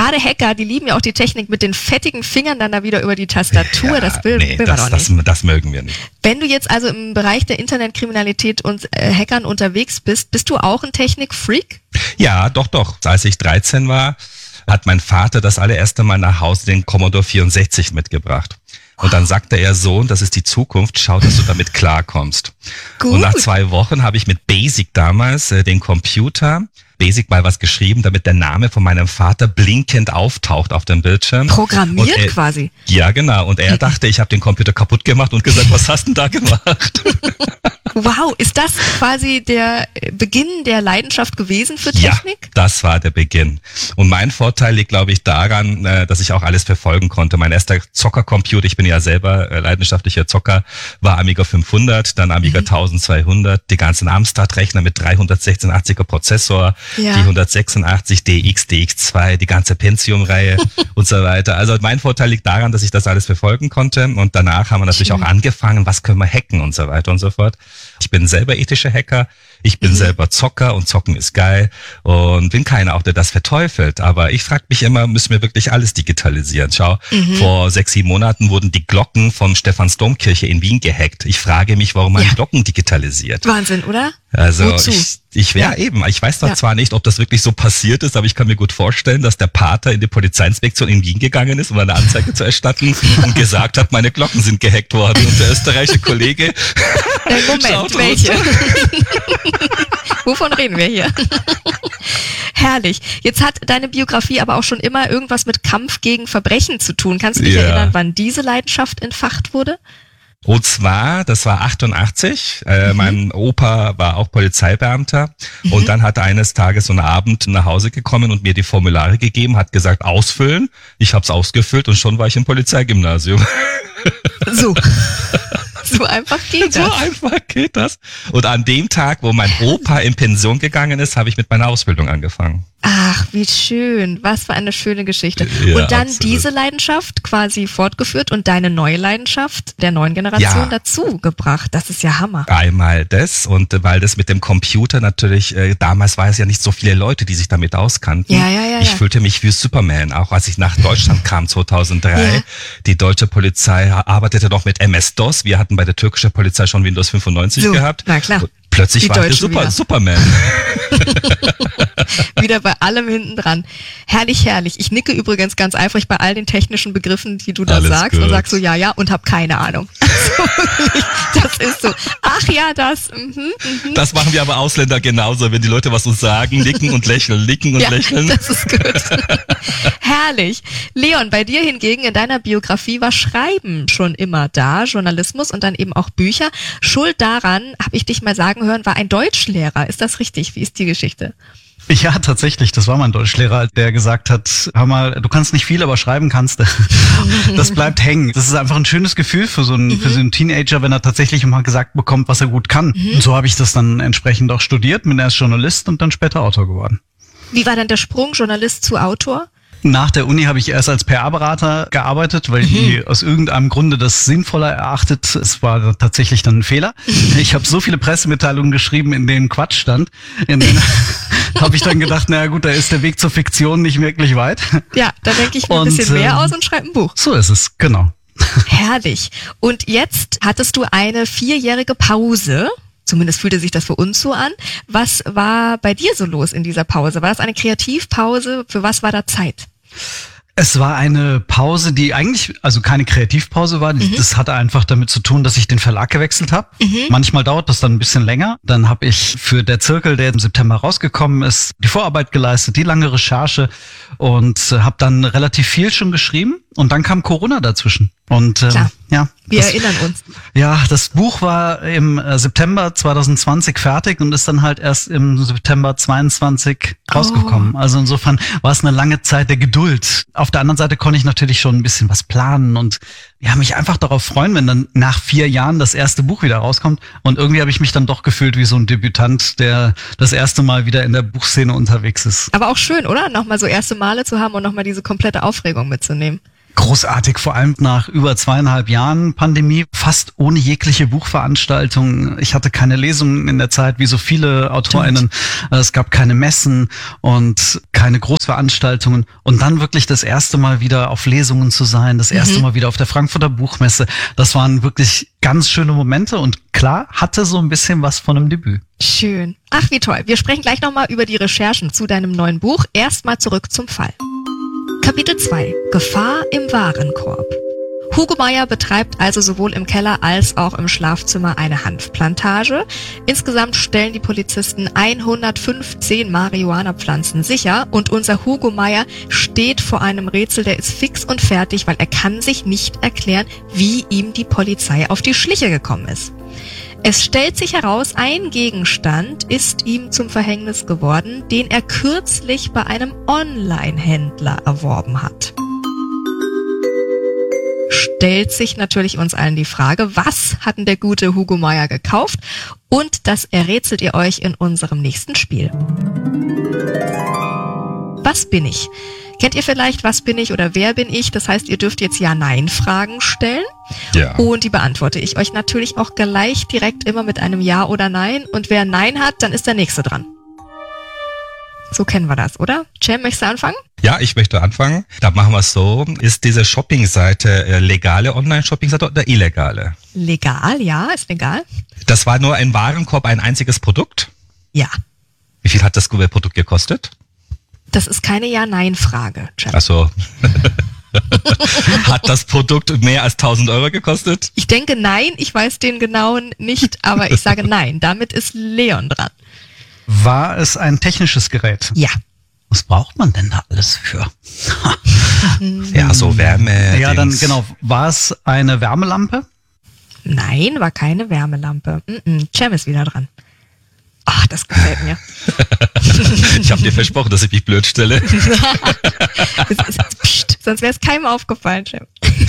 gerade Hacker, die lieben ja auch die Technik mit den fettigen Fingern dann da wieder über die Tastatur. Ja, das will man doch nicht. Das mögen wir nicht. Wenn du jetzt also im Bereich der Internetkriminalität und Hackern unterwegs bist, bist du auch ein Technikfreak? Ja, doch. Als ich 13 war, hat mein Vater das allererste Mal nach Hause den Commodore 64 mitgebracht. Und dann sagte er, Sohn, das ist die Zukunft, schau, dass du damit klarkommst. Gut. Und nach 2 Wochen habe ich mit BASIC damals den Computer, BASIC mal was geschrieben, damit der Name von meinem Vater blinkend auftaucht auf dem Bildschirm. Programmiert quasi. Ja, genau. Und er dachte, ich habe den Computer kaputt gemacht und gesagt, was hast denn da gemacht? Wow, ist das quasi der Beginn der Leidenschaft gewesen für Technik? Ja, das war der Beginn. Und mein Vorteil liegt, glaube ich, daran, dass ich auch alles verfolgen konnte. Mein erster Zockercomputer, ich bin ja selber leidenschaftlicher Zocker, war Amiga 500, dann Amiga 1200, die ganzen Amstrad-Rechner mit 386er Prozessor, die 186 DX, DX2, die ganze Pentium-Reihe und so weiter. Also mein Vorteil liegt daran, dass ich das alles verfolgen konnte. Und danach haben wir natürlich auch angefangen, was können wir hacken und so weiter und so fort. Ich bin selber ethischer Hacker, ich bin selber Zocker und Zocken ist geil und bin keiner auch, der das verteufelt. Aber ich frage mich immer, müssen wir wirklich alles digitalisieren? Schau, vor 6-7 Monaten wurden die Glocken von Stephans Domkirche in Wien gehackt. Ich frage mich, warum man die Glocken digitalisiert. Wahnsinn, oder? Also ich weiß zwar nicht, ob das wirklich so passiert ist, aber ich kann mir gut vorstellen, dass der Pater in die Polizeiinspektion in Wien gegangen ist, um eine Anzeige zu erstatten und gesagt hat, meine Glocken sind gehackt worden. Und der österreichische Kollege Moment, welche? Wovon reden wir hier? Herrlich. Jetzt hat deine Biografie aber auch schon immer irgendwas mit Kampf gegen Verbrechen zu tun. Kannst du dich erinnern, wann diese Leidenschaft entfacht wurde? Und zwar, das war 88, mein Opa war auch Polizeibeamter und dann hat er eines Tages so einen Abend nach Hause gekommen und mir die Formulare gegeben, hat gesagt, ausfüllen. Ich habe es ausgefüllt und schon war ich im Polizeigymnasium. So einfach geht das. So einfach geht das. Und an dem Tag, wo mein Opa in Pension gegangen ist, habe ich mit meiner Ausbildung angefangen. Ach, wie schön. Was für eine schöne Geschichte. Ja, und dann absolut. diese Leidenschaft quasi fortgeführt und deine neue Leidenschaft der neuen Generation dazu gebracht. Das ist ja Hammer. Einmal das und weil das mit dem Computer natürlich, damals war es ja nicht so viele Leute, die sich damit auskannten. Ich fühlte mich wie Superman, auch als ich nach Deutschland kam 2003. Ja. Die deutsche Polizei arbeitete noch mit MS-DOS. Wir hatten bei der türkischen Polizei schon Windows 95 gehabt. Na klar. Plötzlich war ich Superman. Wieder bei allem hinten dran. Herrlich, herrlich. Ich nicke übrigens ganz eifrig bei all den technischen Begriffen, die du da sagst und sag so ja und hab keine Ahnung. Das ist so. Ach ja, das. Das machen wir aber Ausländer genauso. Wenn die Leute was uns sagen, nicken und lächeln, lächeln. Das ist gut. Herrlich. Leon, bei dir hingegen in deiner Biografie war Schreiben schon immer da, Journalismus und dann eben auch Bücher. Schuld daran, habe ich dich mal sagen hören, war ein Deutschlehrer. Ist das richtig? Wie ist die Geschichte? Ja, tatsächlich. Das war mein Deutschlehrer, der gesagt hat, hör mal, du kannst nicht viel, aber schreiben kannst du. Das bleibt hängen. Das ist einfach ein schönes Gefühl für so einen Teenager, wenn er tatsächlich mal gesagt bekommt, was er gut kann. Und so habe ich das dann entsprechend auch studiert, bin erst Journalist und dann später Autor geworden. Wie war dann der Sprung Journalist zu Autor? Nach der Uni habe ich erst als PR-Berater gearbeitet, weil ich aus irgendeinem Grunde das sinnvoller erachtet. Es war tatsächlich dann ein Fehler. Ich habe so viele Pressemitteilungen geschrieben, in denen Quatsch stand. In denen habe ich dann gedacht, naja gut, da ist der Weg zur Fiktion nicht wirklich weit. Ja, da denke ich mir ein bisschen mehr aus und schreibe ein Buch. So ist es, genau. Herrlich. Und jetzt hattest du eine 4-jährige Pause. Zumindest fühlte sich das für uns so an. Was war bei dir so los in dieser Pause? War das eine Kreativpause? Für was war da Zeit? Es war eine Pause, die eigentlich, also keine Kreativpause war. Das hatte einfach damit zu tun, dass ich den Verlag gewechselt habe. Manchmal dauert das dann ein bisschen länger. Dann habe ich für der Zirkel, der im September rausgekommen ist, die Vorarbeit geleistet, die lange Recherche und habe dann relativ viel schon geschrieben. Und dann kam Corona dazwischen. Und klar. Ja, wir erinnern uns. Ja, das Buch war im September 2020 fertig und ist dann halt erst im September 22 rausgekommen. Also insofern war es eine lange Zeit der Geduld. Auf der anderen Seite konnte ich natürlich schon ein bisschen was planen und mich einfach darauf freuen, wenn dann nach 4 Jahren das erste Buch wieder rauskommt. Und irgendwie habe ich mich dann doch gefühlt wie so ein Debütant, der das erste Mal wieder in der Buchszene unterwegs ist. Aber auch schön, oder? Nochmal so erste Male zu haben und nochmal diese komplette Aufregung mitzunehmen. Großartig, vor allem nach über 2,5 Jahren Pandemie, fast ohne jegliche Buchveranstaltung. Ich hatte keine Lesungen in der Zeit, wie so viele AutorInnen. Es gab keine Messen und keine Großveranstaltungen. Und dann wirklich das erste Mal wieder auf Lesungen zu sein, das erste Mal wieder auf der Frankfurter Buchmesse. Das waren wirklich ganz schöne Momente und klar, hatte so ein bisschen was von einem Debüt. Schön. Ach, wie toll. Wir sprechen gleich nochmal über die Recherchen zu deinem neuen Buch. Erstmal zurück zum Fall. Kapitel 2. Gefahr im Warenkorb. Hugo Meyer betreibt also sowohl im Keller als auch im Schlafzimmer eine Hanfplantage. Insgesamt stellen die Polizisten 115 Marihuana-Pflanzen sicher und unser Hugo Meyer steht vor einem Rätsel, der ist fix und fertig, weil er kann sich nicht erklären, wie ihm die Polizei auf die Schliche gekommen ist. Es stellt sich heraus, ein Gegenstand ist ihm zum Verhängnis geworden, den er kürzlich bei einem Online-Händler erworben hat. Stellt sich natürlich uns allen die Frage, was hat denn der gute Hugo Meyer gekauft? Und das errätselt ihr euch in unserem nächsten Spiel. Was bin ich? Kennt ihr vielleicht, was bin ich oder wer bin ich? Das heißt, ihr dürft jetzt Ja-Nein-Fragen stellen. Ja. Und die beantworte ich euch natürlich auch gleich direkt immer mit einem Ja oder Nein. Und wer Nein hat, dann ist der Nächste dran. So kennen wir das, oder? Cem, möchtest du anfangen? Ja, ich möchte anfangen. Da machen wir es so. Ist diese Shoppingseite legale Online-Shoppingseite oder illegale? Legal, ja, ist legal. Das war nur ein Warenkorb, ein einziges Produkt? Ja. Wie viel hat das Produkt gekostet? Das ist keine Ja-Nein-Frage, Cem. Also hat das Produkt mehr als 1.000 Euro gekostet? Ich denke nein, ich weiß den genauen nicht, aber ich sage nein. Damit ist Leon dran. War es ein technisches Gerät? Ja. Was braucht man denn da alles für? Ja, so Wärme. Ja, dann genau. War es eine Wärmelampe? Nein, war keine Wärmelampe. Cem ist wieder dran. Ach, das gefällt mir. Ich habe dir versprochen, dass ich mich blöd stelle. Psst, sonst wäre es keinem aufgefallen, Cem.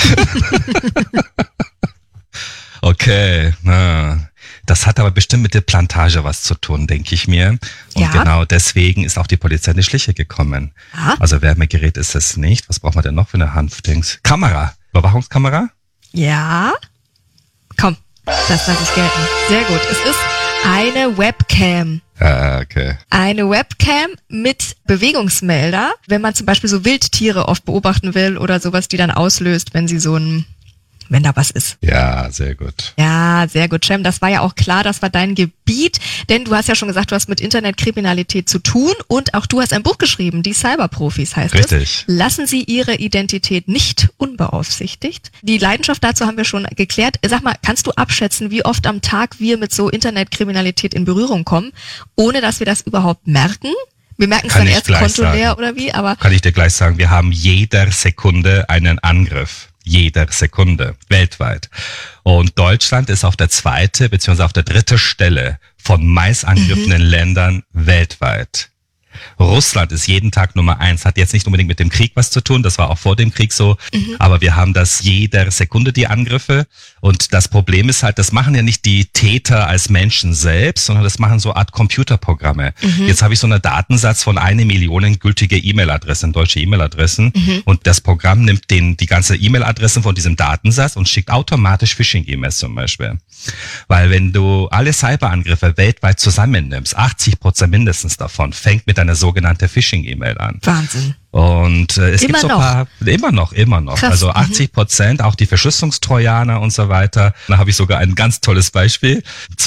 Okay, das hat aber bestimmt mit der Plantage was zu tun, denke ich mir. Und Ja. genau deswegen ist auch die Polizei in die Schliche gekommen. Ja. Also Wärmegerät ist es nicht. Was braucht man denn noch für eine Hanfdings? Kamera. Überwachungskamera? Ja. Komm, das lasse ich gelten. Sehr gut. Es ist eine Webcam. Okay. Eine Webcam mit Bewegungsmelder, wenn man zum Beispiel so Wildtiere oft beobachten will oder sowas, die dann auslöst, wenn da was ist. Ja, sehr gut. Ja, sehr gut, Cem. Das war ja auch klar, das war dein Gebiet, denn du hast ja schon gesagt, du hast mit Internetkriminalität zu tun und auch du hast ein Buch geschrieben, die Cyberprofis heißt es. Richtig. Lassen Sie Ihre Identität nicht unbeaufsichtigt. Die Leidenschaft dazu haben wir schon geklärt. Sag mal, kannst du abschätzen, wie oft am Tag wir mit so Internetkriminalität in Berührung kommen, ohne dass wir das überhaupt merken? Wir merken es Kann dann ich erst gleich kontoleer sagen. oder wie, aber Kann ich dir gleich sagen, wir haben jeder Sekunde einen Angriff. Jeder Sekunde, weltweit. Und Deutschland ist auf der 2. bzw. auf der 3. Stelle von meist angegriffenen Ländern weltweit. Russland ist jeden Tag Nummer 1, hat jetzt nicht unbedingt mit dem Krieg was zu tun, das war auch vor dem Krieg so, aber wir haben das jeder Sekunde, die Angriffe. Und das Problem ist halt, das machen ja nicht die Täter als Menschen selbst, sondern das machen so Art Computerprogramme. Jetzt habe ich so einen Datensatz von 1 Million gültige E-Mail-Adressen, deutsche E-Mail-Adressen, und das Programm nimmt die ganze E-Mail-Adressen von diesem Datensatz und schickt automatisch Phishing-E-Mails zum Beispiel. Weil wenn du alle Cyberangriffe weltweit zusammennimmst, 80% mindestens davon fängt mit einer sogenannten Phishing-E-Mail an. Wahnsinn. Und es gibt Immer so ein noch? paar, immer noch. Krass, Also 80%, auch die Verschlüsselungstrojaner und so weiter. Da habe ich sogar ein ganz tolles Beispiel.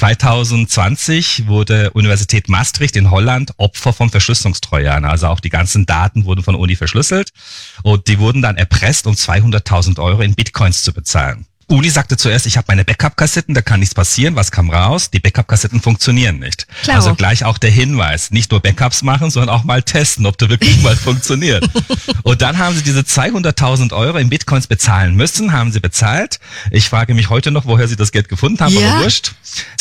2020 wurde Universität Maastricht in Holland Opfer von Verschlüsselungstrojaner. Also auch die ganzen Daten wurden von Uni verschlüsselt und die wurden dann erpresst, um 200.000 Euro in Bitcoins zu bezahlen. Uni sagte zuerst, ich habe meine Backup-Kassetten, da kann nichts passieren. Was kam raus? Die Backup-Kassetten funktionieren nicht. Klar. Also gleich auch der Hinweis, nicht nur Backups machen, sondern auch mal testen, ob der wirklich mal funktioniert. Und dann haben sie diese 200.000 Euro in Bitcoins bezahlen müssen, haben sie bezahlt. Ich frage mich heute noch, woher sie das Geld gefunden haben, Ja. aber wurscht.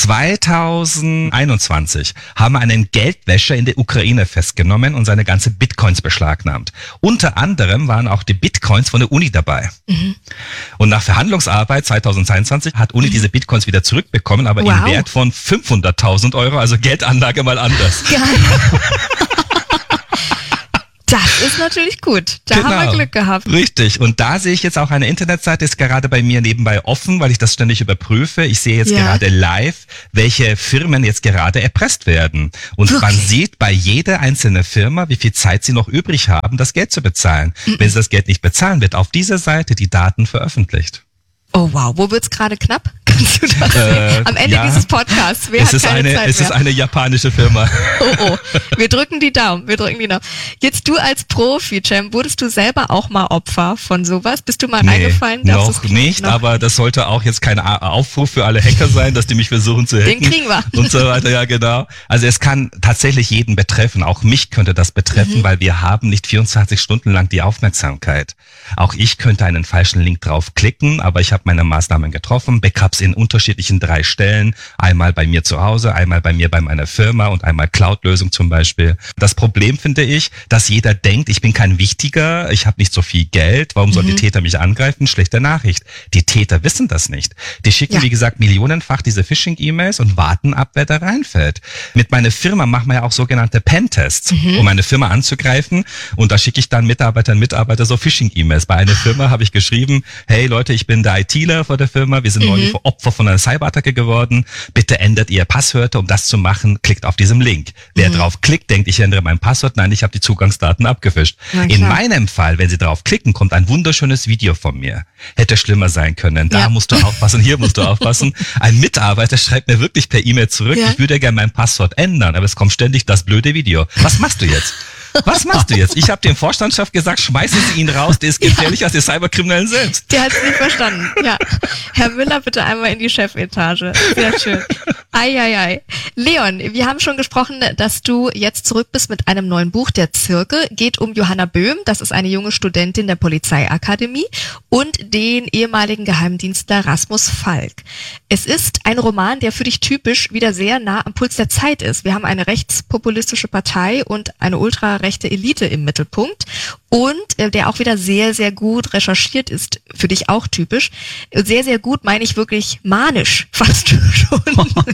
2021 haben einen Geldwäscher in der Ukraine festgenommen und seine ganze Bitcoins beschlagnahmt. Unter anderem waren auch die Bitcoins von der Uni dabei. Und nach Verhandlungsarbeit 2022 hat Uni diese Bitcoins wieder zurückbekommen, aber Wow. im Wert von 500.000 Euro, also Geldanlage mal anders. Geil. Das ist natürlich gut. Da haben wir Glück gehabt. Richtig. Und da sehe ich jetzt auch eine Internetseite, ist gerade bei mir nebenbei offen, weil ich das ständig überprüfe. Ich sehe jetzt gerade live, welche Firmen jetzt gerade erpresst werden. Und man sieht bei jeder einzelnen Firma, wie viel Zeit sie noch übrig haben, das Geld zu bezahlen. Wenn sie das Geld nicht bezahlen, wird auf dieser Seite die Daten veröffentlicht. Oh wow, wo wird's gerade knapp? Kannst du das sehen? Am Ende dieses Podcasts. Wer hat keine Zeit mehr? Es ist eine japanische Firma. Oh. Wir drücken die Daumen. Jetzt du als Profi, Cem, wurdest du selber auch mal Opfer von sowas? Bist du mal reingefallen? Noch nicht, aber das sollte auch jetzt kein Aufruf für alle Hacker sein, dass die mich versuchen zu hacken. Den kriegen wir. Und so weiter, ja genau. Also es kann tatsächlich jeden betreffen. Auch mich könnte das betreffen, weil wir haben nicht 24 Stunden lang die Aufmerksamkeit. Auch ich könnte einen falschen Link draufklicken, aber ich habe meine Maßnahmen getroffen. Backups in unterschiedlichen 3 Stellen. Einmal bei mir zu Hause, einmal bei mir bei meiner Firma und einmal Cloud-Lösung zum Beispiel. Das Problem finde ich, dass jeder denkt, ich bin kein Wichtiger, ich habe nicht so viel Geld, warum sollen die Täter mich angreifen? Schlechte Nachricht. Die Täter wissen das nicht. Die schicken, wie gesagt, millionenfach diese Phishing-E-Mails und warten ab, wer da reinfällt. Mit meiner Firma machen wir ja auch sogenannte Pentests, um meine Firma anzugreifen. Und da schicke ich dann Mitarbeiter so Phishing-E-Mails. Bei einer Firma habe ich geschrieben, hey Leute, ich bin der ITler vor der Firma, wir sind neulich Opfer von einer Cyberattacke geworden, bitte ändert ihr Passwörter, um das zu machen, klickt auf diesem Link. Wer drauf klickt, denkt, ich ändere mein Passwort, nein, ich habe die Zugangsdaten abgefischt. In meinem Fall, wenn Sie drauf klicken, kommt ein wunderschönes Video von mir. Hätte schlimmer sein können, da musst du aufpassen, hier musst du aufpassen. Ein Mitarbeiter schreibt mir wirklich per E-Mail zurück, ich würde gerne mein Passwort ändern, aber es kommt ständig das blöde Video. Was machst du jetzt? Ich habe dem Vorstandschef gesagt, schmeißen Sie ihn raus, der ist gefährlicher als die Cyberkriminellen selbst. Der hat es nicht verstanden. Ja. Herr Müller, bitte einmal in die Chefetage. Sehr schön. Ei. Leon, wir haben schon gesprochen, dass du jetzt zurück bist mit einem neuen Buch, Der Zirkel. Geht um Johanna Böhm, das ist eine junge Studentin der Polizeiakademie, und den ehemaligen Geheimdienstler Rasmus Falk. Es ist ein Roman, der für dich typisch wieder sehr nah am Puls der Zeit ist. Wir haben eine rechtspopulistische Partei und eine ultrarechte Elite im Mittelpunkt und der auch wieder sehr, sehr gut recherchiert ist. Für dich auch typisch. Sehr, sehr gut meine ich wirklich manisch fast schon.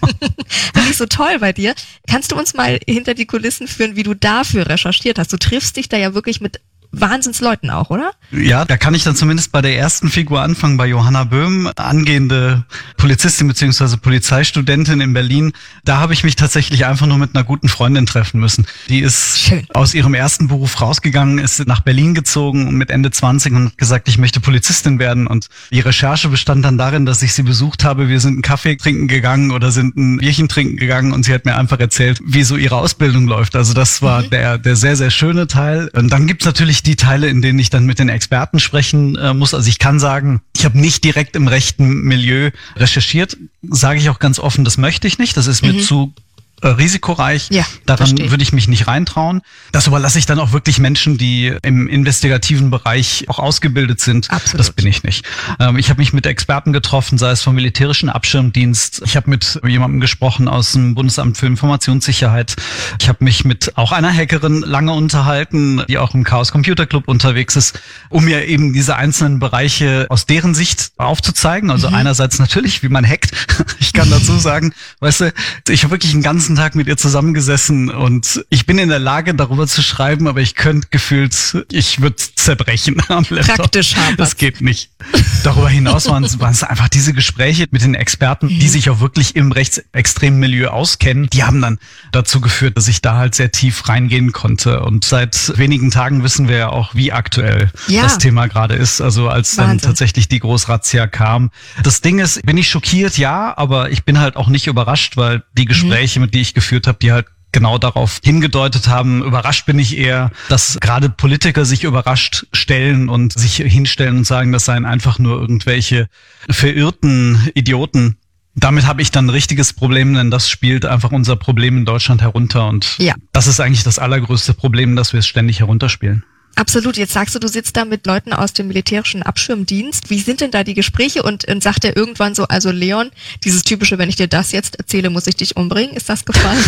Finde ich so toll bei dir. Kannst du uns mal hinter die Kulissen führen, wie du dafür recherchiert hast? Du triffst dich da ja wirklich mit Wahnsinnsleuten auch, oder? Ja, da kann ich dann zumindest bei der ersten Figur anfangen, bei Johanna Böhm, angehende Polizistin bzw. Polizeistudentin in Berlin. Da habe ich mich tatsächlich einfach nur mit einer guten Freundin treffen müssen. Die ist aus ihrem ersten Beruf rausgegangen, ist nach Berlin gezogen mit Ende 20 und hat gesagt, ich möchte Polizistin werden. Und die Recherche bestand dann darin, dass ich sie besucht habe. Wir sind einen Kaffee trinken gegangen oder sind ein Bierchen trinken gegangen und sie hat mir einfach erzählt, wie so ihre Ausbildung läuft. Also das war der sehr, sehr schöne Teil. Und dann gibt's natürlich die Teile, in denen ich dann mit den Experten sprechen muss. Also ich kann sagen, ich habe nicht direkt im rechten Milieu recherchiert. Sage ich auch ganz offen, das möchte ich nicht. Das ist mir zu risikoreich. Ja, daran würde ich mich nicht reintrauen. Das überlasse ich dann auch wirklich Menschen, die im investigativen Bereich auch ausgebildet sind. Absolut. Das bin ich nicht. Ich habe mich mit Experten getroffen, sei es vom militärischen Abschirmdienst. Ich habe mit jemandem gesprochen aus dem Bundesamt für Informationssicherheit. Ich habe mich mit auch einer Hackerin lange unterhalten, die auch im Chaos Computer Club unterwegs ist, um mir eben diese einzelnen Bereiche aus deren Sicht aufzuzeigen. Also einerseits natürlich, wie man hackt. Ich kann dazu sagen, weißt du, ich habe wirklich einen ganzen Tag mit ihr zusammengesessen und ich bin in der Lage, darüber zu schreiben, aber ich könnte gefühlt, ich würde zerbrechen am Laptop. Praktisch haben. Das geht nicht. Darüber hinaus waren es einfach diese Gespräche mit den Experten, die sich auch wirklich im rechtsextremen Milieu auskennen. Die haben dann dazu geführt, dass ich da halt sehr tief reingehen konnte. Und seit wenigen Tagen wissen wir ja auch, wie aktuell das Thema gerade ist. Also als dann tatsächlich die Großrazzia kam. Das Ding ist, bin ich schockiert? Ja, aber ich bin halt auch nicht überrascht, weil die Gespräche, mit die ich geführt habe, die halt genau darauf hingedeutet haben. Überrascht bin ich eher, dass gerade Politiker sich überrascht stellen und sich hinstellen und sagen, das seien einfach nur irgendwelche verirrten Idioten. Damit habe ich dann ein richtiges Problem, denn das spielt einfach unser Problem in Deutschland herunter. Und das ist eigentlich das allergrößte Problem, dass wir es ständig herunterspielen. Absolut. Jetzt sagst du sitzt da mit Leuten aus dem militärischen Abschirmdienst. Wie sind denn da die Gespräche? Und sagt er irgendwann so, also Leon, dieses typische, wenn ich dir das jetzt erzähle, muss ich dich umbringen. Ist das gefallen?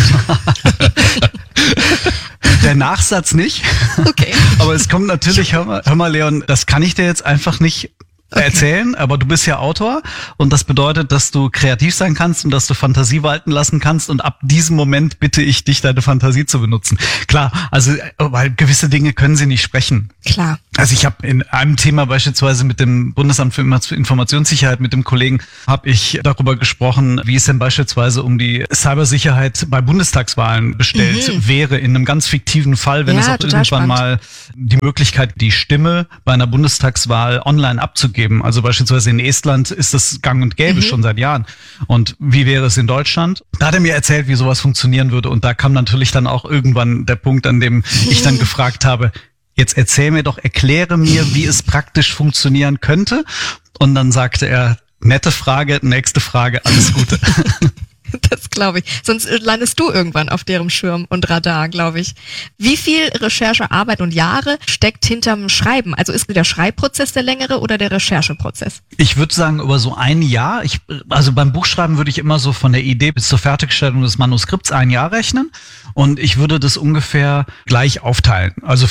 Der Nachsatz nicht. Okay. Aber es kommt natürlich, hör mal Leon, das kann ich dir jetzt einfach nicht erzählen, aber du bist ja Autor und das bedeutet, dass du kreativ sein kannst und dass du Fantasie walten lassen kannst und ab diesem Moment bitte ich dich, deine Fantasie zu benutzen. Klar, also weil gewisse Dinge können sie nicht sprechen. Klar. Also ich habe in einem Thema beispielsweise mit dem Bundesamt für Informationssicherheit, mit dem Kollegen, habe ich darüber gesprochen, wie es denn beispielsweise um die Cybersicherheit bei Bundestagswahlen bestellt wäre, in einem ganz fiktiven Fall, wenn es auch irgendwann mal die Möglichkeit, die Stimme bei einer Bundestagswahl online abzugeben. Also beispielsweise in Estland ist das gang und gäbe schon seit Jahren. Und wie wäre es in Deutschland? Da hat er mir erzählt, wie sowas funktionieren würde. Und da kam natürlich dann auch irgendwann der Punkt, an dem ich dann gefragt habe, jetzt erkläre mir, wie es praktisch funktionieren könnte. Und dann sagte er, nette Frage, nächste Frage, alles Gute. Das glaube ich. Sonst landest du irgendwann auf deren Schirm und Radar, glaube ich. Wie viel Recherchearbeit und Jahre steckt hinterm Schreiben? Also ist der Schreibprozess der längere oder der Rechercheprozess? Ich würde sagen, über so ein Jahr. Also beim Buchschreiben würde ich immer so von der Idee bis zur Fertigstellung des Manuskripts 1 Jahr rechnen. Und ich würde das ungefähr gleich aufteilen. Also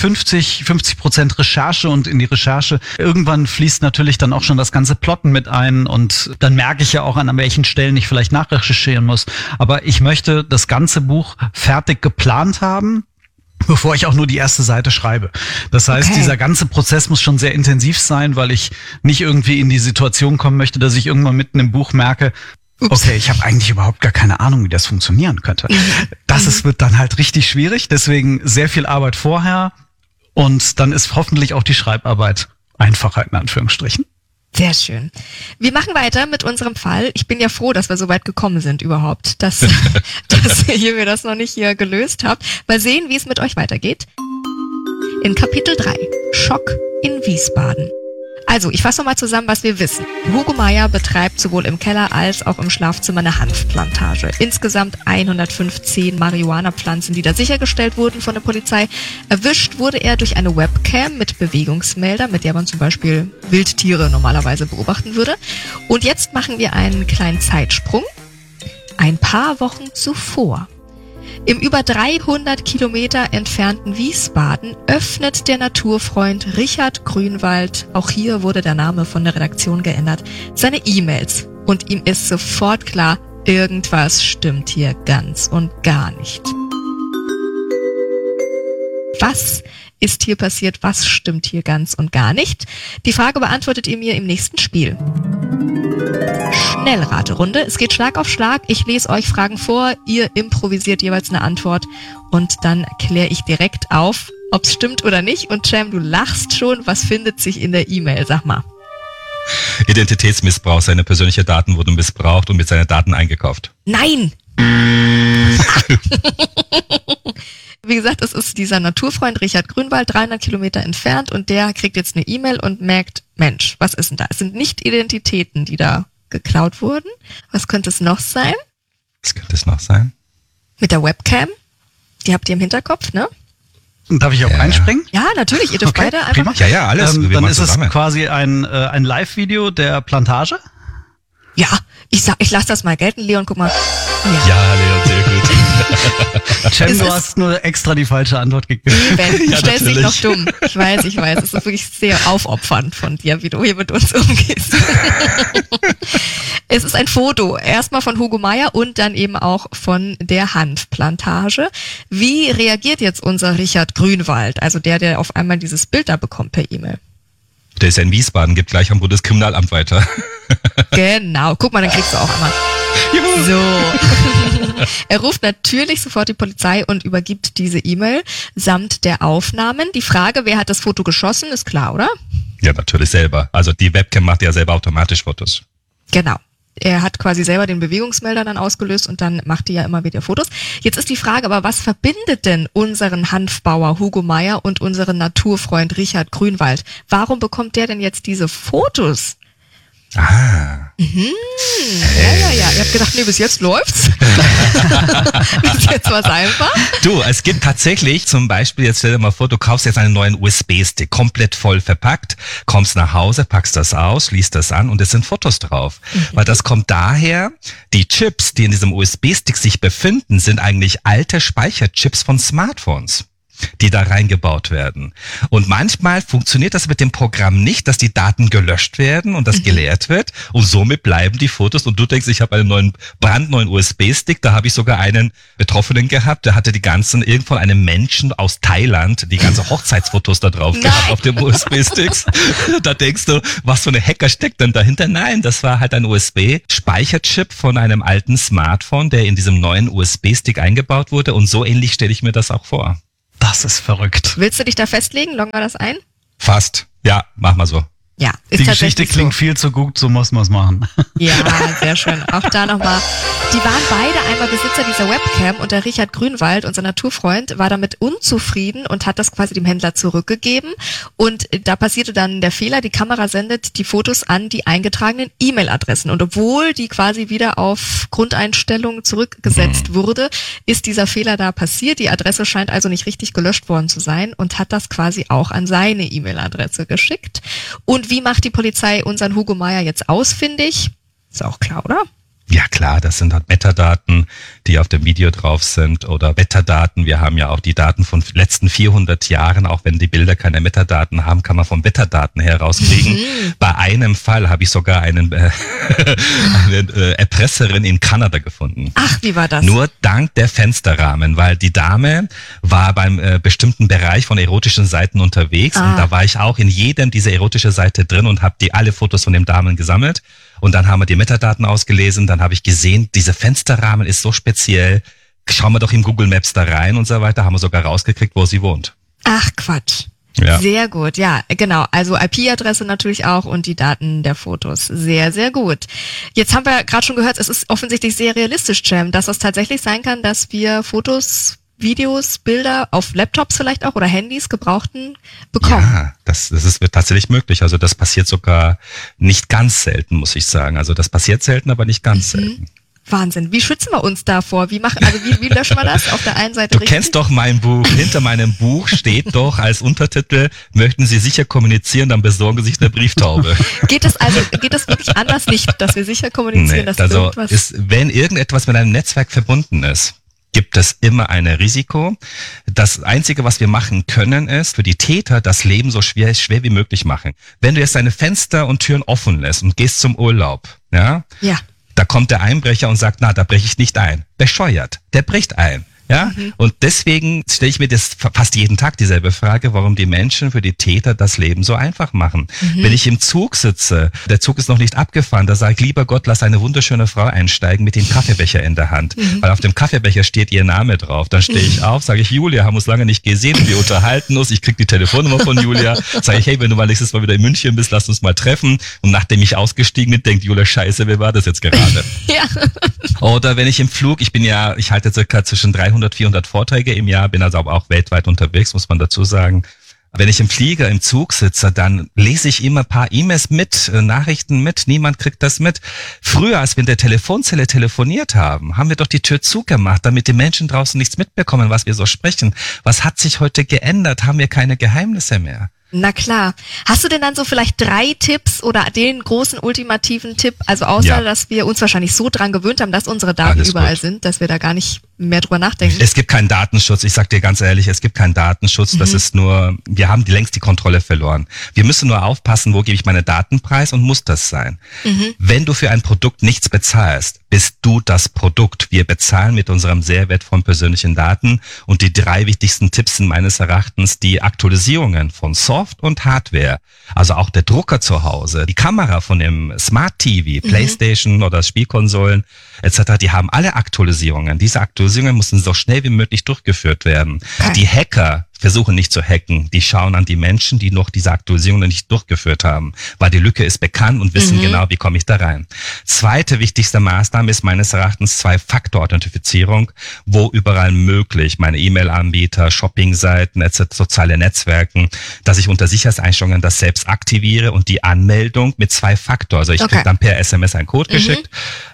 50% Recherche und in die Recherche. Irgendwann fließt natürlich dann auch schon das ganze Plotten mit ein und dann merke ich ja auch, an welchen Stellen ich vielleicht nachrecherchieren muss. Aber ich möchte das ganze Buch fertig geplant haben, bevor ich auch nur die erste Seite schreibe. Das heißt, dieser ganze Prozess muss schon sehr intensiv sein, weil ich nicht irgendwie in die Situation kommen möchte, dass ich irgendwann mitten im Buch merke, okay, ich habe eigentlich überhaupt gar keine Ahnung, wie das funktionieren könnte. Wird dann halt richtig schwierig, deswegen sehr viel Arbeit vorher und dann ist hoffentlich auch die Schreibarbeit einfacher in Anführungsstrichen. Sehr schön. Wir machen weiter mit unserem Fall. Ich bin ja froh, dass wir so weit gekommen sind überhaupt, dass ihr das noch nicht hier gelöst habt. Mal sehen, wie es mit euch weitergeht. In Kapitel 3, Schock in Wiesbaden. Also, ich fasse nochmal zusammen, was wir wissen. Hugo Meyer betreibt sowohl im Keller als auch im Schlafzimmer eine Hanfplantage. Insgesamt 115 Marihuana-Pflanzen, die da sichergestellt wurden von der Polizei. Erwischt wurde er durch eine Webcam mit Bewegungsmelder, mit der man zum Beispiel Wildtiere normalerweise beobachten würde. Und jetzt machen wir einen kleinen Zeitsprung. Ein paar Wochen zuvor. Im über 300 Kilometer entfernten Wiesbaden öffnet der Naturfreund Richard Grünwald, auch hier wurde der Name von der Redaktion geändert, seine E-Mails. Und ihm ist sofort klar, irgendwas stimmt hier ganz und gar nicht. Was ist hier passiert? Was stimmt hier ganz und gar nicht? Die Frage beantwortet ihr mir im nächsten Spiel. Schnellraterunde. Es geht Schlag auf Schlag. Ich lese euch Fragen vor. Ihr improvisiert jeweils eine Antwort. Und dann kläre ich direkt auf, ob es stimmt oder nicht. Und Cem, du lachst schon. Was findet sich in der E-Mail? Sag mal. Identitätsmissbrauch. Seine persönlichen Daten wurden missbraucht und mit seinen Daten eingekauft. Nein! Wie gesagt, es ist dieser Naturfreund Richard Grünwald, 300 Kilometer entfernt, und der kriegt jetzt eine E-Mail und merkt, Mensch, was ist denn da? Es sind nicht Identitäten, die da geklaut wurden. Was könnte es noch sein? Was könnte es noch sein? Mit der Webcam. Die habt ihr im Hinterkopf, ne? Darf ich auch einspringen? Ja, natürlich. Ihr dürft beide einfach. Prima. Ja, alles. Dann ist es quasi ein Live-Video der Plantage? Ja, ich lasse das mal gelten, Leon, guck mal. Ja, Leon, sehr gut. Cem, du hast nur extra die falsche Antwort gegeben. Du stellst dich noch dumm. Ich weiß. Es ist wirklich sehr aufopfernd von dir, wie du hier mit uns umgehst. Es ist ein Foto, erstmal von Hugo Meyer und dann eben auch von der Hanfplantage. Wie reagiert jetzt unser Richard Grünwald, also der auf einmal dieses Bild da bekommt per E-Mail? Der ist ja in Wiesbaden, gibt gleich am Bundeskriminalamt weiter. Genau, guck mal, dann kriegst du auch einmal. Juhu. So. Er ruft natürlich sofort die Polizei und übergibt diese E-Mail samt der Aufnahmen. Die Frage, wer hat das Foto geschossen, ist klar, oder? Ja, natürlich selber. Also die Webcam macht ja selber automatisch Fotos. Genau. Er hat quasi selber den Bewegungsmelder dann ausgelöst und dann macht die ja immer wieder Fotos. Jetzt ist die Frage aber, was verbindet denn unseren Hanfbauer Hugo Meyer und unseren Naturfreund Richard Grünwald? Warum bekommt der denn jetzt diese Fotos? Ah. Ja. Ihr habt gedacht, nee, bis jetzt läuft's. Bis jetzt war's einfach. Du, es gibt tatsächlich zum Beispiel, jetzt stell dir mal vor, du kaufst jetzt einen neuen USB-Stick, komplett voll verpackt, kommst nach Hause, packst das aus, liest das an und es sind Fotos drauf. Weil das kommt daher, die Chips, die in diesem USB-Stick sich befinden, sind eigentlich alte Speicherchips von Smartphones. die da reingebaut werden. Und manchmal funktioniert das mit dem Programm nicht, dass die Daten gelöscht werden und das geleert wird und somit bleiben die Fotos und du denkst, ich habe einen brandneuen USB-Stick, da habe ich sogar einen Betroffenen gehabt, der hatte die ganzen, irgend von einem Menschen aus Thailand, die ganzen Hochzeitsfotos da drauf gehabt auf dem USB-Sticks. Da denkst du, was für eine Hacker steckt denn dahinter? Nein, das war halt ein USB-Speicherchip von einem alten Smartphone, der in diesem neuen USB-Stick eingebaut wurde und so ähnlich stelle ich mir das auch vor. Das ist verrückt. Willst du dich da festlegen? Loggen wir das ein? Fast. Ja, mach mal so. Ja, ist die Geschichte klingt viel zu gut, so muss man es machen. Ja, sehr schön. Auch da nochmal. Die waren beide einmal Besitzer dieser Webcam und der Richard Grünwald, unser Naturfreund, war damit unzufrieden und hat das quasi dem Händler zurückgegeben. Und da passierte dann der Fehler, die Kamera sendet die Fotos an die eingetragenen E-Mail-Adressen. Und obwohl die quasi wieder auf Grundeinstellungen zurückgesetzt wurde, ist dieser Fehler da passiert. Die Adresse scheint also nicht richtig gelöscht worden zu sein und hat das quasi auch an seine E-Mail-Adresse geschickt. Und wie macht die Polizei unseren Hugo Meier jetzt ausfindig? Ist auch klar, oder? Ja klar, das sind halt Metadaten, die auf dem Video drauf sind oder Wetterdaten. Wir haben ja auch die Daten von letzten 400 Jahren, auch wenn die Bilder keine Metadaten haben, kann man von Wetterdaten herauskriegen. Bei einem Fall habe ich sogar eine Erpresserin in Kanada gefunden. Ach, wie war das? Nur dank der Fensterrahmen, weil die Dame war beim bestimmten Bereich von erotischen Seiten unterwegs und da war ich auch in jedem dieser erotische Seite drin und habe alle Fotos von den Damen gesammelt. Und dann haben wir die Metadaten ausgelesen, dann habe ich gesehen, dieser Fensterrahmen ist so speziell, schauen wir doch im Google Maps da rein und so weiter, haben wir sogar rausgekriegt, wo sie wohnt. Ach Quatsch. Ja. Sehr gut, ja, genau. Also IP-Adresse natürlich auch und die Daten der Fotos. Sehr, sehr gut. Jetzt haben wir gerade schon gehört, es ist offensichtlich sehr realistisch, Cem, dass es tatsächlich sein kann, dass wir Fotos, Videos, Bilder auf Laptops vielleicht auch oder Handys gebrauchten bekommen. Ja, wird tatsächlich möglich. Also das passiert sogar nicht ganz selten, muss ich sagen. Also das passiert selten, aber nicht ganz selten. Wahnsinn. Wie schützen wir uns davor? Wie löschen wir das? Auf der einen Seite Du kennst doch mein Buch. Hinter meinem Buch steht doch als Untertitel, möchten Sie sicher kommunizieren, dann besorgen Sie sich eine Brieftaube. Geht es wirklich anders nicht, dass wir sicher kommunizieren, dass irgendwas... Wenn irgendetwas mit einem Netzwerk verbunden ist, gibt es immer ein Risiko. Das Einzige, was wir machen können, ist für die Täter das Leben so schwer wie möglich machen. Wenn du jetzt deine Fenster und Türen offen lässt und gehst zum Urlaub, ja. Da kommt der Einbrecher und sagt, na, da breche ich nicht ein. Bescheuert, der bricht ein. Ja, und deswegen stelle ich mir das fast jeden Tag dieselbe Frage, warum die Menschen für die Täter das Leben so einfach machen. Wenn ich im Zug sitze, der Zug ist noch nicht abgefahren, da sage ich, lieber Gott, lass eine wunderschöne Frau einsteigen mit dem Kaffeebecher in der Hand. Weil auf dem Kaffeebecher steht ihr Name drauf. Dann stehe ich auf, sage ich, Julia, haben uns lange nicht gesehen, wir unterhalten uns, ich krieg die Telefonnummer von Julia, sage ich, hey, wenn du mal nächstes Mal wieder in München bist, lass uns mal treffen. Und nachdem ich ausgestiegen bin, denkt Julia, scheiße, wer war das jetzt gerade? Ja. Oder wenn ich im Flug, ich halte circa zwischen 300, 400 Vorträge im Jahr, bin also auch weltweit unterwegs, muss man dazu sagen. Wenn ich im Flieger, im Zug sitze, dann lese ich immer ein paar E-Mails mit, Nachrichten mit, niemand kriegt das mit. Früher, als wir in der Telefonzelle telefoniert haben, haben wir doch die Tür zugemacht, damit die Menschen draußen nichts mitbekommen, was wir so sprechen. Was hat sich heute geändert? Haben wir keine Geheimnisse mehr? Na klar. Hast du denn dann so vielleicht 3 Tipps oder den großen ultimativen Tipp, also außer, dass wir uns wahrscheinlich so dran gewöhnt haben, dass unsere Daten überall sind, dass wir da gar nicht mehr drüber nachdenken? Es gibt keinen Datenschutz, ich sag dir ganz ehrlich, es gibt keinen Datenschutz, das ist nur, wir haben längst die Kontrolle verloren. Wir müssen nur aufpassen, wo gebe ich meine Daten preis und muss das sein. Wenn du für ein Produkt nichts bezahlst, bist du das Produkt. Wir bezahlen mit unserem sehr wertvollen persönlichen Daten und die 3 wichtigsten Tipps sind meines Erachtens die Aktualisierungen von Software und Hardware, also auch der Drucker zu Hause, die Kamera von dem Smart TV, Playstation oder Spielkonsolen etc., die haben alle Aktualisierungen. Diese Aktualisierungen müssen so schnell wie möglich durchgeführt werden. Die Hacker versuchen nicht zu hacken, die schauen an die Menschen, die noch diese Aktualisierungen nicht durchgeführt haben, weil die Lücke ist bekannt und wissen genau, wie komme ich da rein. Zweite wichtigste Maßnahme ist meines Erachtens 2-Faktor-Authentifizierung, wo überall möglich, meine E-Mail-Anbieter, Shopping-Seiten etc., soziale Netzwerken, dass ich unter Sicherheitseinstellungen das selbst aktiviere und die Anmeldung mit 2-Faktor, also ich kriege dann per SMS einen Code geschickt.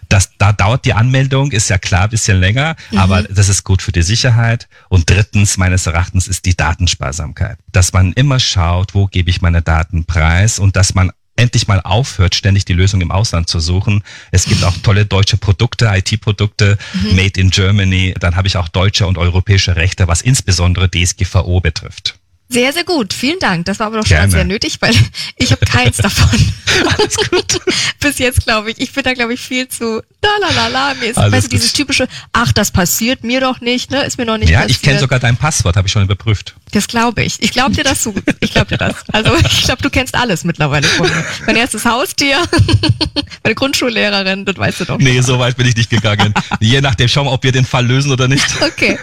Da dauert die Anmeldung, ist ja klar, ein bisschen länger, aber das ist gut für die Sicherheit. Und drittens, meines Erachtens, ist die Datensparsamkeit. Dass man immer schaut, wo gebe ich meine Daten preis und dass man endlich mal aufhört, ständig die Lösung im Ausland zu suchen. Es gibt auch tolle deutsche Produkte, IT-Produkte, made in Germany. Dann habe ich auch deutsche und europäische Rechte, was insbesondere DSGVO betrifft. Sehr, sehr gut. Vielen Dank. Das war aber doch schon mal sehr nötig, weil ich habe keins davon. Alles gut. Bis jetzt, glaube ich. Ich bin da, glaube ich, viel zu Mir ist, Alles weißt du, dieses typische, ach, das passiert mir doch nicht, ne? Ist mir noch nicht passiert. Ja, ich kenne sogar dein Passwort, habe ich schon überprüft. Das glaube ich. Ich glaube dir das so. Ich glaube dir das. Also ich glaube, du kennst alles mittlerweile von mir. Mein erstes Haustier, meine Grundschullehrerin, das weißt du doch. Nee, so weit bin ich nicht gegangen. Je nachdem, schauen wir, ob wir den Fall lösen oder nicht. Okay.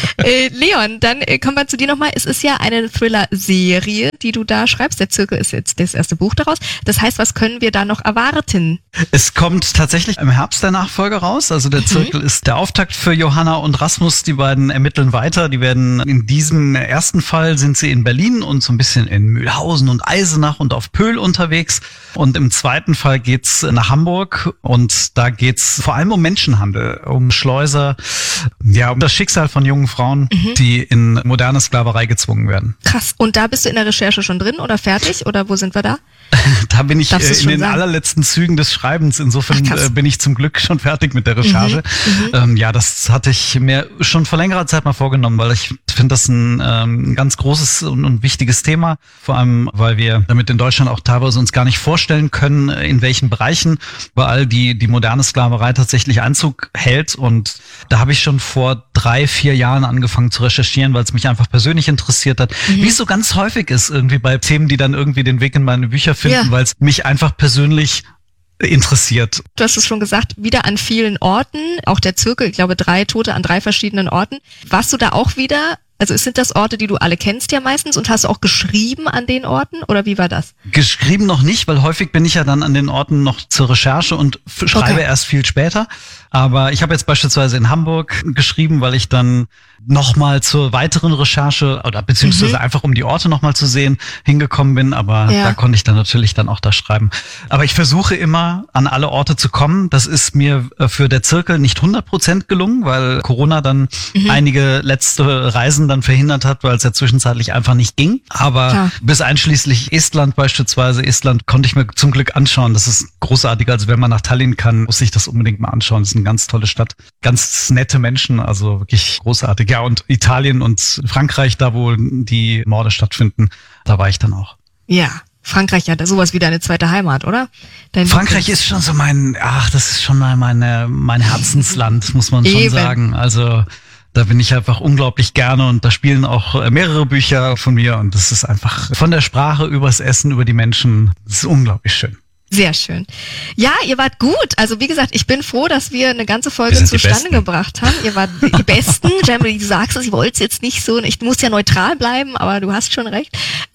Leon, dann kommen wir zu dir nochmal. Es ist ja eine Thriller-Serie, die du da schreibst. Der Zirkel ist jetzt das erste Buch daraus. Das heißt, was können wir da noch erwarten? Es kommt tatsächlich im Herbst der Nachfolger raus. Also der Zirkel ist der Auftakt für Johanna und Rasmus. Die beiden ermitteln weiter. Die werden in diesem ersten Fall sind sie in Berlin und so ein bisschen in Mühlhausen und Eisenach und auf Pöhl unterwegs. Und im zweiten Fall geht's nach Hamburg und da geht's vor allem um Menschenhandel, um Schleuser, ja, um das Schicksal von jungen Frauen, die in moderne Sklaverei gezwungen werden. Krass. Und da bist du in der Recherche schon drin oder fertig oder wo sind wir da? Da bin ich in den allerletzten Zügen des Schreibens. Insofern bin ich zum Glück schon fertig mit der Recherche. Ja, das hatte ich mir schon vor längerer Zeit mal vorgenommen, weil ich finde das ein ganz großes und wichtiges Thema. Vor allem, weil wir damit in Deutschland auch teilweise uns gar nicht vorstellen können, in welchen Bereichen überall die moderne Sklaverei tatsächlich Einzug hält. Und da habe ich schon vor 3-4 Jahren angefangen zu recherchieren, weil es mich einfach persönlich interessiert hat. Wie es so ganz häufig ist irgendwie bei Themen, die dann irgendwie den Weg in meine Bücher finden, weil es mich einfach persönlich interessiert. Du hast es schon gesagt, wieder an vielen Orten, auch der Zirkel, ich glaube 3 Tote an 3 verschiedenen Orten. Warst du da auch wieder? Also sind das Orte, die du alle kennst ja meistens und hast du auch geschrieben an den Orten oder wie war das? Geschrieben noch nicht, weil häufig bin ich ja dann an den Orten noch zur Recherche und schreibe erst viel später. Aber ich habe jetzt beispielsweise in Hamburg geschrieben, weil ich dann nochmal zur weiteren Recherche oder beziehungsweise einfach um die Orte nochmal zu sehen hingekommen bin. Aber da konnte ich dann natürlich dann auch da schreiben. Aber ich versuche immer an alle Orte zu kommen. Das ist mir für der Zirkel nicht 100% gelungen, weil Corona dann einige letzte Reisen dann verhindert hat, weil es ja zwischenzeitlich einfach nicht ging. Aber bis einschließlich Estland beispielsweise. Estland konnte ich mir zum Glück anschauen. Das ist großartig. Also wenn man nach Tallinn kann, muss ich das unbedingt mal anschauen. Das ist eine ganz tolle Stadt. Ganz nette Menschen, also wirklich großartig. Ja, und Italien und Frankreich, da wo die Morde stattfinden, da war ich dann auch. Ja, Frankreich hat sowas wie deine zweite Heimat, oder? Frankreich ist schon so das ist schon mal mein Herzensland, muss man schon sagen. Also da bin ich einfach unglaublich gerne und da spielen auch mehrere Bücher von mir und das ist einfach von der Sprache übers Essen, über die Menschen, das ist unglaublich schön. Sehr schön. Ja, ihr wart gut. Also wie gesagt, ich bin froh, dass wir eine ganze Folge zustande gebracht haben. Ihr wart die Besten. Jamie, du sagst es, ich wollte es jetzt nicht so, ich muss ja neutral bleiben, aber du hast schon recht.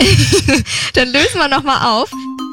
Dann lösen wir nochmal auf.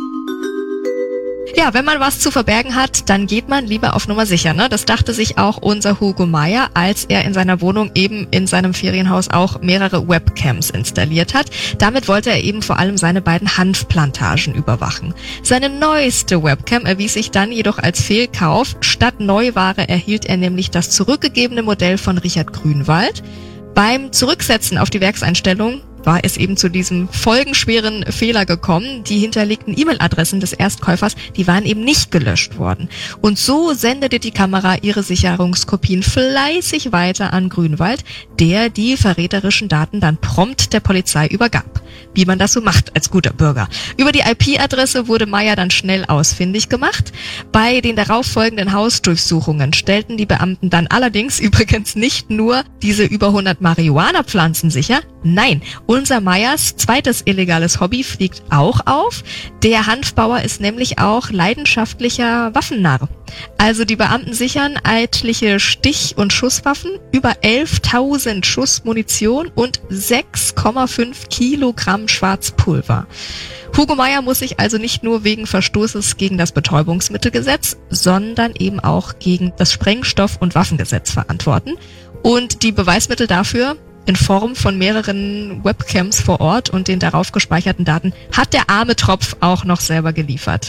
Ja, wenn man was zu verbergen hat, dann geht man lieber auf Nummer sicher, ne? Das dachte sich auch unser Hugo Meyer, als er in seiner Wohnung eben in seinem Ferienhaus auch mehrere Webcams installiert hat. Damit wollte er eben vor allem seine beiden Hanfplantagen überwachen. Seine neueste Webcam erwies sich dann jedoch als Fehlkauf. Statt Neuware erhielt er nämlich das zurückgegebene Modell von Richard Grünwald. Beim Zurücksetzen auf die Werkseinstellung war es eben zu diesem folgenschweren Fehler gekommen. Die hinterlegten E-Mail-Adressen des Erstkäufers, die waren eben nicht gelöscht worden. Und so sendete die Kamera ihre Sicherungskopien fleißig weiter an Grünwald, der die verräterischen Daten dann prompt der Polizei übergab. Wie man das so macht als guter Bürger. Über die IP-Adresse wurde Meyer dann schnell ausfindig gemacht. Bei den darauffolgenden Hausdurchsuchungen stellten die Beamten dann allerdings übrigens nicht nur diese über 100 Marihuana-Pflanzen sicher, nein, unser Meyers zweites illegales Hobby fliegt auch auf. Der Hanfbauer ist nämlich auch leidenschaftlicher Waffennarr. Also die Beamten sichern etliche Stich- und Schusswaffen, über 11.000 Schuss Munition und 6,5 Kilogramm Schwarzpulver. Hugo Meyer muss sich also nicht nur wegen Verstoßes gegen das Betäubungsmittelgesetz, sondern eben auch gegen das Sprengstoff- und Waffengesetz verantworten. Und die Beweismittel dafür in Form von mehreren Webcams vor Ort und den darauf gespeicherten Daten hat der arme Tropf auch noch selber geliefert.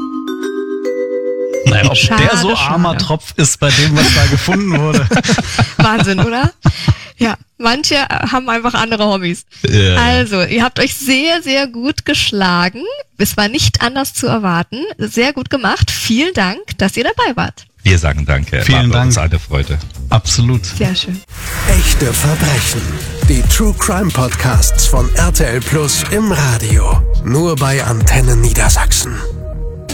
Naja, ob der so armer Tropf ist bei dem, was da gefunden wurde. Wahnsinn, oder? Ja, Manche haben einfach andere Hobbys. Ja. Also, ihr habt euch sehr, sehr gut geschlagen. Es war nicht anders zu erwarten. Sehr gut gemacht. Vielen Dank, dass ihr dabei wart. Wir sagen danke. Vielen War Dank. uns eine Freude. Absolut. Sehr schön. Echte Verbrechen. Die True Crime Podcasts von RTL Plus im Radio. Nur bei Antenne Niedersachsen.